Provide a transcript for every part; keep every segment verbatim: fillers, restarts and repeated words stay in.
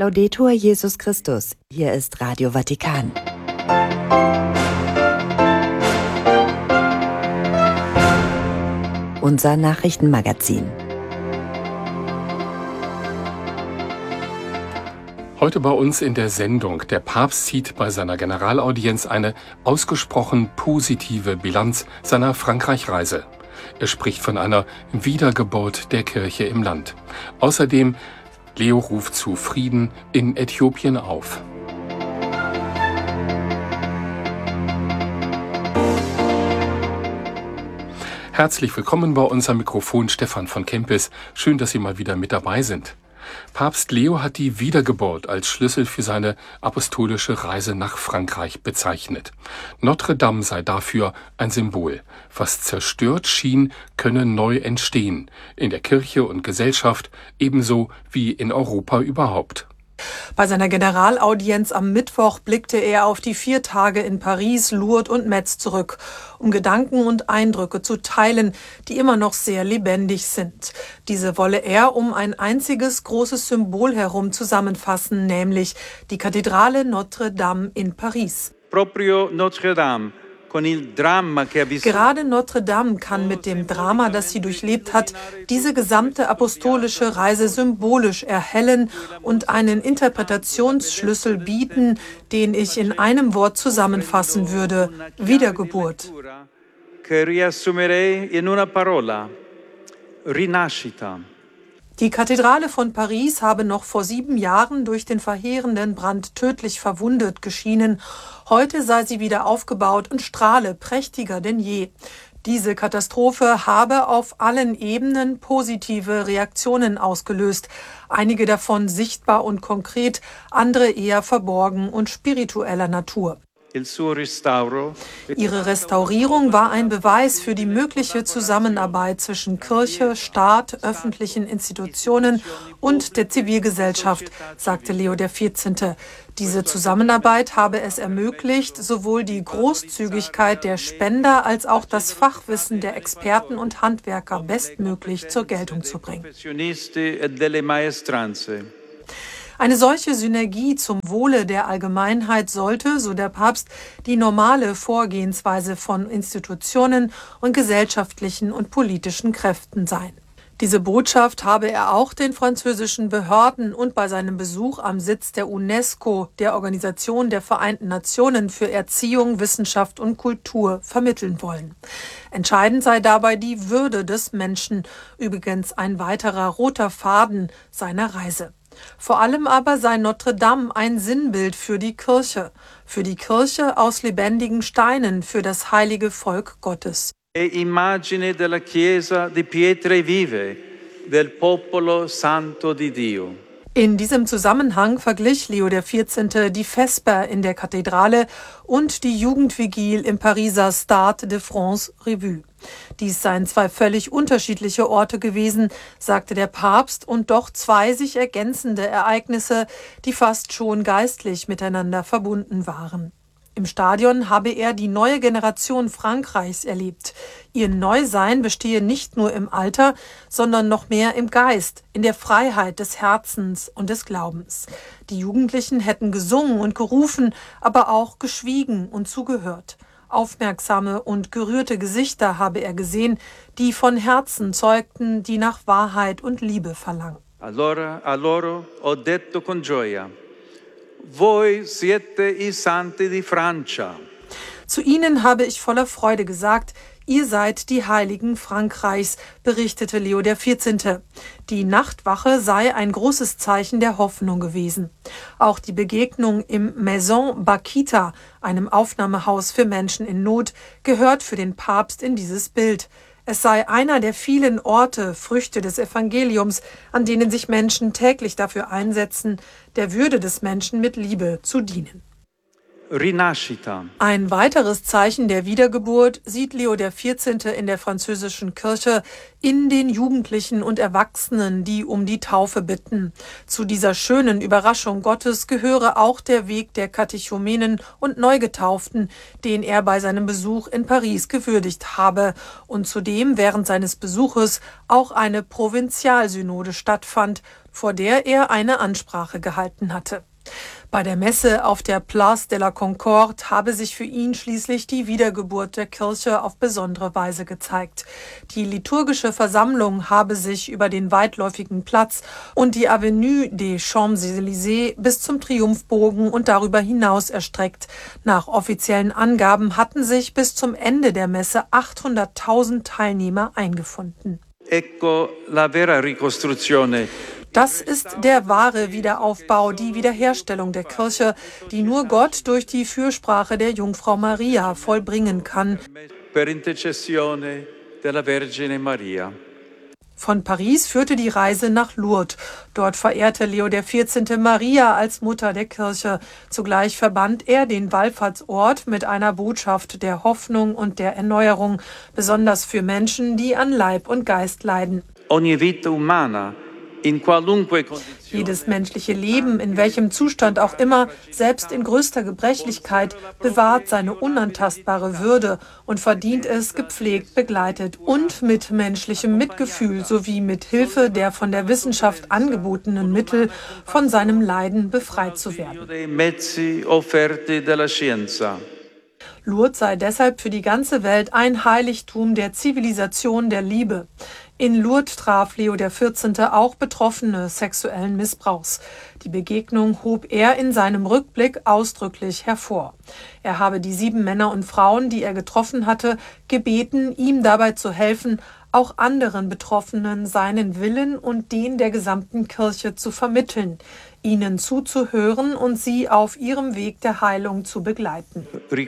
Laudetur Jesus Christus. Hier ist Radio Vatikan. Unser Nachrichtenmagazin. Heute bei uns in der Sendung. Der Papst zieht bei seiner Generalaudienz eine ausgesprochen positive Bilanz seiner Frankreich-Reise. Er spricht von einer Wiedergeburt der Kirche im Land. Außerdem, Leo ruft zu Frieden in Äthiopien auf. Herzlich willkommen bei uns am Mikrofon Stefan von Kempis. Schön, dass Sie mal wieder mit dabei sind. Papst Leo hat die Wiedergeburt als Schlüssel für seine apostolische Reise nach Frankreich bezeichnet. Notre Dame sei dafür ein Symbol. Was zerstört schien, könne neu entstehen. In der Kirche und Gesellschaft ebenso wie in Europa überhaupt. Bei seiner Generalaudienz am Mittwoch blickte er auf die vier Tage in Paris, Lourdes und Metz zurück, um Gedanken und Eindrücke zu teilen, die immer noch sehr lebendig sind. Diese wolle er um ein einziges großes Symbol herum zusammenfassen, nämlich die Kathedrale Notre Dame in Paris. Proprio Notre Dame. Gerade Notre Dame kann mit dem Drama, das sie durchlebt hat, diese gesamte apostolische Reise symbolisch erhellen und einen Interpretationsschlüssel bieten, den ich in einem Wort zusammenfassen würde: Wiedergeburt. Rinascita. Die Kathedrale von Paris habe noch vor sieben Jahren durch den verheerenden Brand tödlich verwundet geschienen. Heute sei sie wieder aufgebaut und strahle prächtiger denn je. Diese Katastrophe habe auf allen Ebenen positive Reaktionen ausgelöst. Einige davon sichtbar und konkret, andere eher verborgen und spiritueller Natur. Ihre Restaurierung war ein Beweis für die mögliche Zusammenarbeit zwischen Kirche, Staat, öffentlichen Institutionen und der Zivilgesellschaft, sagte Leo der vierzehnte. Diese Zusammenarbeit habe es ermöglicht, sowohl die Großzügigkeit der Spender als auch das Fachwissen der Experten und Handwerker bestmöglich zur Geltung zu bringen. Eine solche Synergie zum Wohle der Allgemeinheit sollte, so der Papst, die normale Vorgehensweise von Institutionen und gesellschaftlichen und politischen Kräften sein. Diese Botschaft habe er auch den französischen Behörden und bei seinem Besuch am Sitz der UNESCO, der Organisation der Vereinten Nationen für Erziehung, Wissenschaft und Kultur, vermitteln wollen. Entscheidend sei dabei die Würde des Menschen, übrigens ein weiterer roter Faden seiner Reise. Vor allem aber sei Notre Dame ein Sinnbild für die Kirche, für die Kirche aus lebendigen Steinen, für das heilige Volk Gottes. E immagine della Chiesa di pietre vive, del popolo santo di Dio. In diesem Zusammenhang verglich Leo der vierzehnte die Vesper in der Kathedrale und die Jugendvigil im Pariser Stade de France Revue. Dies seien zwei völlig unterschiedliche Orte gewesen, sagte der Papst, und doch zwei sich ergänzende Ereignisse, die fast schon geistlich miteinander verbunden waren. Im Stadion habe er die neue Generation Frankreichs erlebt. Ihr Neusein bestehe nicht nur im Alter, sondern noch mehr im Geist, in der Freiheit des Herzens und des Glaubens. Die Jugendlichen hätten gesungen und gerufen, aber auch geschwiegen und zugehört. Aufmerksame und gerührte Gesichter habe er gesehen, die von Herzen zeugten, die nach Wahrheit und Liebe verlangen. Allora, a loro ho detto con gioia: Voi siete i santi di Francia. Zu ihnen habe ich voller Freude gesagt: Ihr seid die Heiligen Frankreichs, berichtete Leo der vierzehnte. Die Nachtwache sei ein großes Zeichen der Hoffnung gewesen. Auch die Begegnung im Maison Bakita, einem Aufnahmehaus für Menschen in Not, gehört für den Papst in dieses Bild. Es sei einer der vielen Orte, Früchte des Evangeliums, an denen sich Menschen täglich dafür einsetzen, der Würde des Menschen mit Liebe zu dienen. rinascita. Ein weiteres Zeichen der Wiedergeburt sieht Leo der vierzehnte. In der französischen Kirche in den Jugendlichen und Erwachsenen, die um die Taufe bitten. Zu dieser schönen Überraschung Gottes gehöre auch der Weg der Katechumenen und Neugetauften, den er bei seinem Besuch in Paris gewürdigt habe und zu dem während seines Besuches auch eine Provinzialsynode stattfand, vor der er eine Ansprache gehalten hatte. Bei der Messe auf der Place de la Concorde habe sich für ihn schließlich die Wiedergeburt der Kirche auf besondere Weise gezeigt. Die liturgische Versammlung habe sich über den weitläufigen Platz und die Avenue des Champs-Élysées bis zum Triumphbogen und darüber hinaus erstreckt. Nach offiziellen Angaben hatten sich bis zum Ende der Messe achthunderttausend Teilnehmer eingefunden. Ecco la vera ricostruzione. Das ist der wahre Wiederaufbau, die Wiederherstellung der Kirche, die nur Gott durch die Fürsprache der Jungfrau Maria vollbringen kann. Per intercessione della Vergine Maria. Von Paris führte die Reise nach Lourdes. Dort verehrte Leo der vierzehnte. Maria als Mutter der Kirche. Zugleich verband er den Wallfahrtsort mit einer Botschaft der Hoffnung und der Erneuerung, besonders für Menschen, die an Leib und Geist leiden. Ogni vita umana. Jedes menschliche Leben, in welchem Zustand auch immer, selbst in größter Gebrechlichkeit, bewahrt seine unantastbare Würde und verdient es, gepflegt, begleitet und mit menschlichem Mitgefühl sowie mit Hilfe der von der Wissenschaft angebotenen Mittel von seinem Leiden befreit zu werden. Lourdes sei deshalb für die ganze Welt ein Heiligtum der Zivilisation der Liebe. In Lourdes traf Leo der vierzehnte. Auch Betroffene sexuellen Missbrauchs. Die Begegnung hob er in seinem Rückblick ausdrücklich hervor. Er habe die sieben Männer und Frauen, die er getroffen hatte, gebeten, ihm dabei zu helfen, auch anderen Betroffenen seinen Willen und den der gesamten Kirche zu vermitteln, ihnen zuzuhören und sie auf ihrem Weg der Heilung zu begleiten.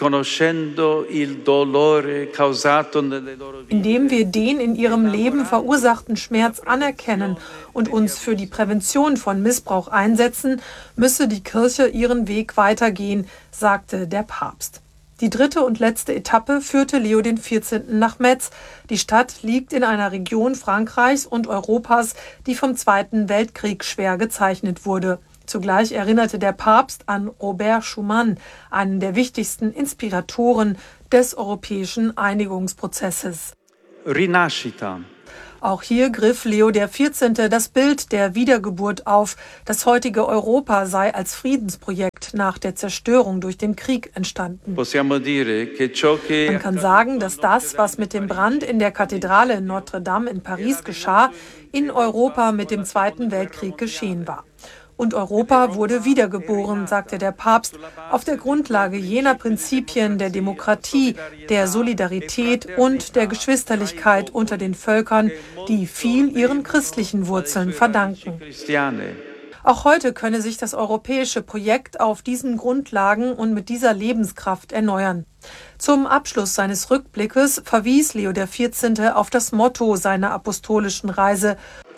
Indem wir den in ihrem Leben verursachten Schmerz anerkennen und uns für die Prävention von Missbrauch einsetzen, müsse die Kirche ihren Weg weitergehen, sagte der Papst. Die dritte und letzte Etappe führte Leo den vierzehnten. nach Metz. Die Stadt liegt in einer Region Frankreichs und Europas, die vom Zweiten Weltkrieg schwer gezeichnet wurde. Zugleich erinnerte der Papst an Robert Schuman, einen der wichtigsten Inspiratoren des europäischen Einigungsprozesses. Rinascita. Auch hier griff Leo der vierzehnte. das Bild der Wiedergeburt auf. Das heutige Europa sei als Friedensprojekt nach der Zerstörung durch den Krieg entstanden. Man kann sagen, dass das, was mit dem Brand in der Kathedrale Notre Dame in Paris geschah, in Europa mit dem Zweiten Weltkrieg geschehen war. Und Europa wurde wiedergeboren, sagte der Papst, auf der Grundlage jener Prinzipien der Demokratie, der Solidarität und der Geschwisterlichkeit unter den Völkern, die viel ihren christlichen Wurzeln verdanken. Auch heute könne sich das europäische Projekt auf diesen Grundlagen und mit dieser Lebenskraft erneuern. Zum Abschluss seines Rückblickes verwies Leo der vierzehnte. auf das Motto seiner apostolischen Reise,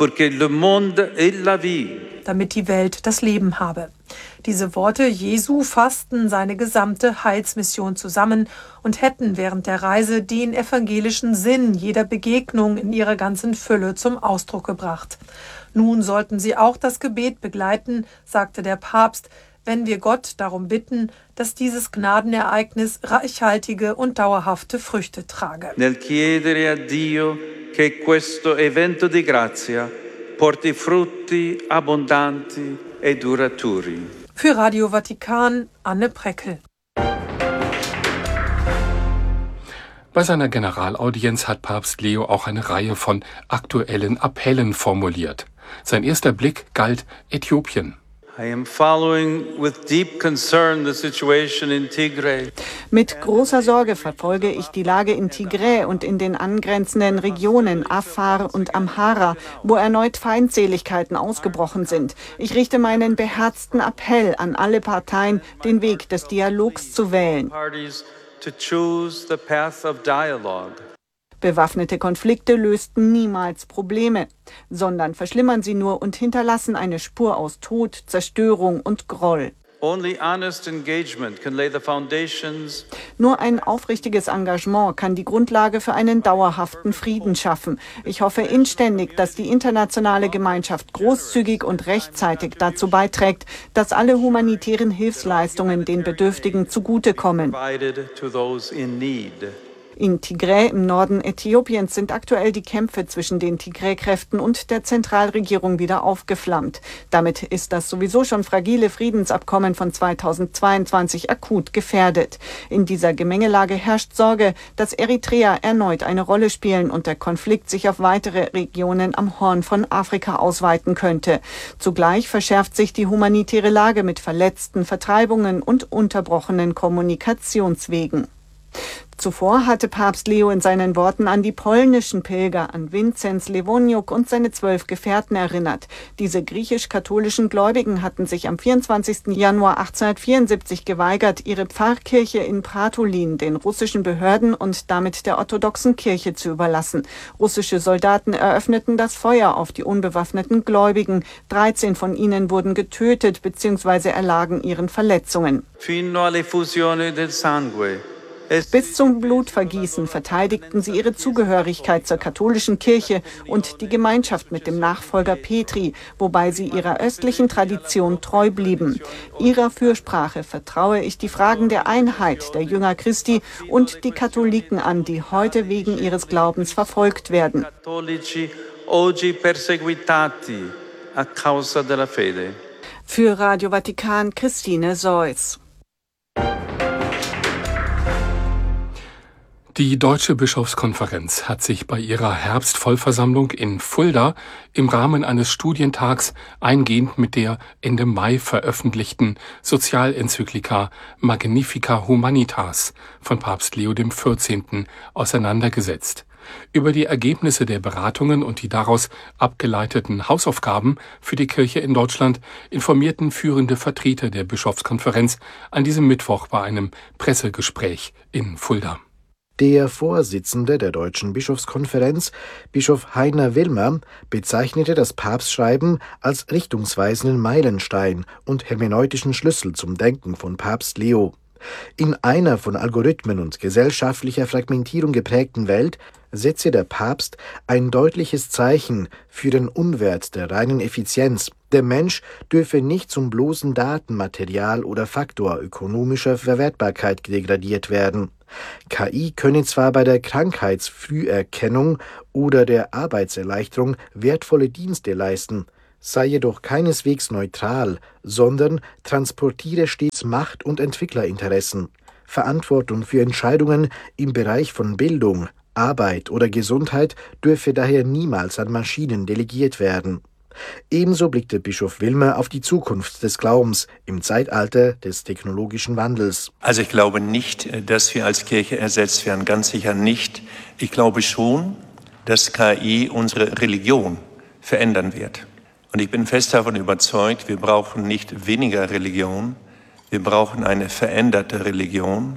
damit die Welt das Leben habe. Diese Worte Jesu fassten seine gesamte Heilsmission zusammen und hätten während der Reise den evangelischen Sinn jeder Begegnung in ihrer ganzen Fülle zum Ausdruck gebracht. Nun sollten sie auch das Gebet begleiten, sagte der Papst, wenn wir Gott darum bitten, dass dieses Gnadenereignis reichhaltige und dauerhafte Früchte trage. Nel chiedere a Dio che questo evento di grazia porti frutti abbondanti e duraturi. Für Radio Vatikan, Anne Preckel. Bei seiner Generalaudienz hat Papst Leo auch eine Reihe von aktuellen Appellen formuliert. Sein erster Blick galt Äthiopien. Mit großer Sorge verfolge ich die Lage in Tigray und in den angrenzenden Regionen Afar und Amhara, wo erneut Feindseligkeiten ausgebrochen sind. Ich richte meinen beherzten Appell an alle Parteien, den Weg des Dialogs zu wählen. Bewaffnete Konflikte lösten niemals Probleme, sondern verschlimmern sie nur und hinterlassen eine Spur aus Tod, Zerstörung und Groll. Nur ein aufrichtiges Engagement kann die Grundlage für einen dauerhaften Frieden schaffen. Ich hoffe inständig, dass die internationale Gemeinschaft großzügig und rechtzeitig dazu beiträgt, dass alle humanitären Hilfsleistungen den Bedürftigen zugutekommen. In Tigray im Norden Äthiopiens sind aktuell die Kämpfe zwischen den Tigray-Kräften und der Zentralregierung wieder aufgeflammt. Damit ist das sowieso schon fragile Friedensabkommen von zweitausendzweiundzwanzig akut gefährdet. In dieser Gemengelage herrscht Sorge, dass Eritrea erneut eine Rolle spielen und der Konflikt sich auf weitere Regionen am Horn von Afrika ausweiten könnte. Zugleich verschärft sich die humanitäre Lage mit Verletzten, Vertreibungen und unterbrochenen Kommunikationswegen. Zuvor hatte Papst Leo in seinen Worten an die polnischen Pilger, an Vinzenz Lewoniuk und seine zwölf Gefährten erinnert. Diese griechisch-katholischen Gläubigen hatten sich am vierundzwanzigsten Januar achtzehnhundertvierundsiebzig geweigert, ihre Pfarrkirche in Pratolin den russischen Behörden und damit der orthodoxen Kirche zu überlassen. Russische Soldaten eröffneten das Feuer auf die unbewaffneten Gläubigen. dreizehn von ihnen wurden getötet bzw. erlagen ihren Verletzungen. Fino all'effusione del sangue. Bis zum Blutvergießen verteidigten sie ihre Zugehörigkeit zur katholischen Kirche und die Gemeinschaft mit dem Nachfolger Petri, wobei sie ihrer östlichen Tradition treu blieben. Ihrer Fürsprache vertraue ich die Fragen der Einheit der Jünger Christi und die Katholiken an, die heute wegen ihres Glaubens verfolgt werden. Für Radio Vatikan, Christine Seuss. Die Deutsche Bischofskonferenz hat sich bei ihrer Herbstvollversammlung in Fulda im Rahmen eines Studientags eingehend mit der Ende Mai veröffentlichten Sozialenzyklika Magnificat Humanitas von Papst Leo der vierzehnte. auseinandergesetzt. Über die Ergebnisse der Beratungen und die daraus abgeleiteten Hausaufgaben für die Kirche in Deutschland informierten führende Vertreter der Bischofskonferenz an diesem Mittwoch bei einem Pressegespräch in Fulda. Der Vorsitzende der Deutschen Bischofskonferenz, Bischof Heiner Wilmer, bezeichnete das Papstschreiben als richtungsweisenden Meilenstein und hermeneutischen Schlüssel zum Denken von Papst Leo. In einer von Algorithmen und gesellschaftlicher Fragmentierung geprägten Welt setze der Papst ein deutliches Zeichen für den Unwert der reinen Effizienz. Der Mensch dürfe nicht zum bloßen Datenmaterial oder Faktor ökonomischer Verwertbarkeit degradiert werden. K I könne zwar bei der Krankheitsfrüherkennung oder der Arbeitserleichterung wertvolle Dienste leisten, sei jedoch keineswegs neutral, sondern transportiere stets Macht- und Entwicklerinteressen. Verantwortung für Entscheidungen im Bereich von Bildung, Arbeit oder Gesundheit dürfe daher niemals an Maschinen delegiert werden. Ebenso blickte Bischof Wilmer auf die Zukunft des Glaubens im Zeitalter des technologischen Wandels. Also ich glaube nicht, dass wir als Kirche ersetzt werden, ganz sicher nicht. Ich glaube schon, dass K I unsere Religion verändern wird. Und ich bin fest davon überzeugt, wir brauchen nicht weniger Religion, wir brauchen eine veränderte Religion,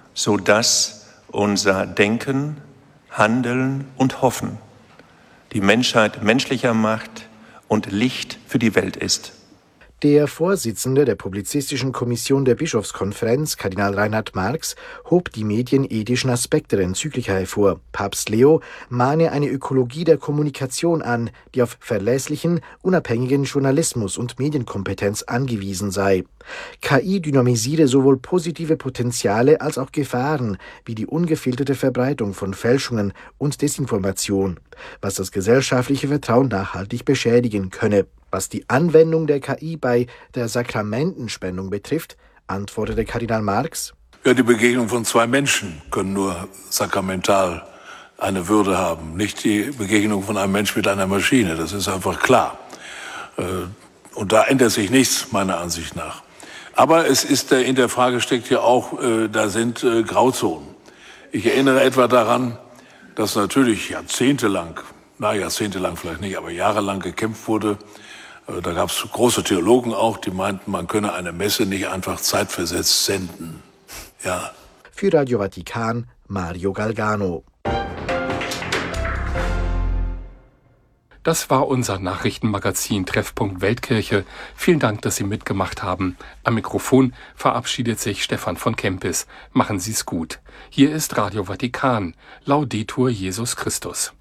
sodass unser Denken, Handeln und Hoffen die Menschheit menschlicher macht und Licht für die Welt ist. Der Vorsitzende der Publizistischen Kommission der Bischofskonferenz, Kardinal Reinhard Marx, hob die medienethischen Aspekte der Enzyklika hervor. Papst Leo mahne eine Ökologie der Kommunikation an, die auf verlässlichen, unabhängigen Journalismus und Medienkompetenz angewiesen sei. K I dynamisiere sowohl positive Potenziale als auch Gefahren, wie die ungefilterte Verbreitung von Fälschungen und Desinformation, was das gesellschaftliche Vertrauen nachhaltig beschädigen könne. Was die Anwendung der K I bei der Sakramentenspendung betrifft, antwortete Kardinal Marx: Ja, die Begegnung von zwei Menschen können nur sakramental eine Würde haben, nicht die Begegnung von einem Menschen mit einer Maschine. Das ist einfach klar. Und da ändert sich nichts, meiner Ansicht nach. Aber es ist, in der Frage steckt ja auch, da sind Grauzonen. Ich erinnere etwa daran, dass natürlich jahrzehntelang, na jahrzehntelang vielleicht nicht, aber jahrelang gekämpft wurde. Da gab es große Theologen auch, die meinten, man könne eine Messe nicht einfach zeitversetzt senden. Ja. Für Radio Vatikan, Mario Galgano. Das war unser Nachrichtenmagazin Treffpunkt Weltkirche. Vielen Dank, dass Sie mitgemacht haben. Am Mikrofon verabschiedet sich Stefan von Kempis. Machen Sie es gut. Hier ist Radio Vatikan. Laudetur Jesus Christus.